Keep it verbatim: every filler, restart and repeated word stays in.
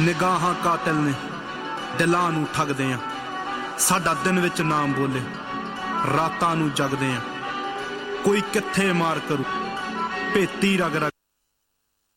ਨਿਗਾਹਾਂ ਕਾਤਿਲ ਨੇ, ਦਿਲਾਂ ਨੂੰ ਠੱਗਦੇ ਆਂ। ਸਾਡਾ ਦਿਨ ਵਿੱਚ ਨਾਮ ਬੋਲੇ, ਰਾਤਾਂ ਨੂੰ ਜਗਦੇ ਆਂ। ਕੋਈ ਕਿੱਥੇ ਮਾਰ ਕਰੂ, ਭੇਤੀ ਰਗ ਰਗ